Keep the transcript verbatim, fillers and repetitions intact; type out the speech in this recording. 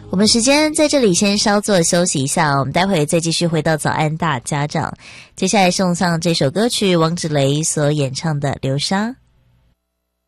我们时间在这里先稍作休息一下，我们待会再继续回到早安大家长。接下来送上这首歌曲，王芷蕾所演唱的《流沙》。